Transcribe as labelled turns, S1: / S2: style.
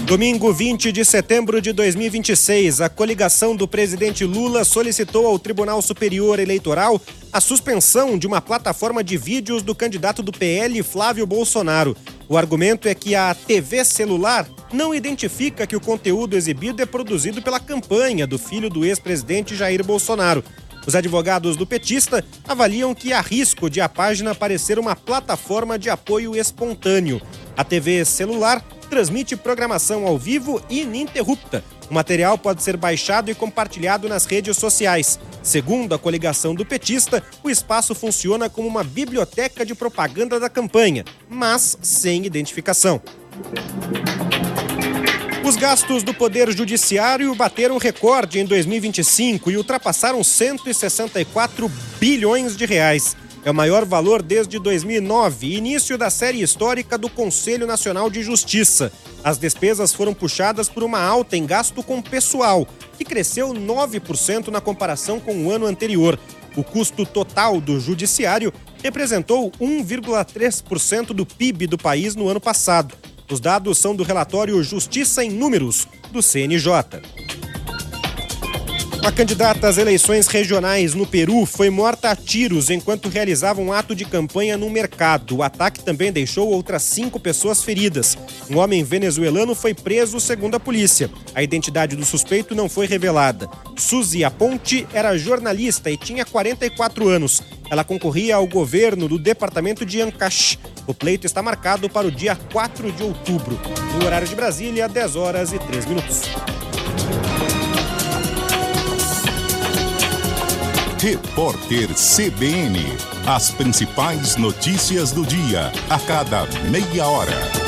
S1: Domingo 20 de setembro de 2026, a coligação do presidente Lula solicitou ao Tribunal Superior Eleitoral a suspensão de uma plataforma de vídeos do candidato do PL, Flávio Bolsonaro. O argumento é que a TV celular não identifica que o conteúdo exibido é produzido pela campanha do filho do ex-presidente Jair Bolsonaro. Os advogados do petista avaliam que há risco de a página parecer uma plataforma de apoio espontâneo. A TV celular transmite programação ao vivo e ininterrupta. O material pode ser baixado e compartilhado nas redes sociais. Segundo a coligação do petista, o espaço funciona como uma biblioteca de propaganda da campanha, mas sem identificação. Os gastos do Poder Judiciário bateram recorde em 2025 e ultrapassaram 164 bilhões de reais. É o maior valor desde 2009, início da série histórica do Conselho Nacional de Justiça. As despesas foram puxadas por uma alta em gasto com pessoal, que cresceu 9% na comparação com o ano anterior. O custo total do Judiciário representou 1,3% do PIB do país no ano passado. Os dados são do relatório Justiça em Números, do CNJ. Uma candidata às eleições regionais no Peru foi morta a tiros enquanto realizava um ato de campanha no mercado. O ataque também deixou outras 5 pessoas feridas. Um homem venezuelano foi preso, segundo a polícia. A identidade do suspeito não foi revelada. Suzy Aponte era jornalista e tinha 44 anos. Ela concorria ao governo do departamento de Ancash. O pleito está marcado para o dia 4 de outubro. No horário de Brasília, 10h03.
S2: Repórter CBN. As principais notícias do dia, a cada meia hora.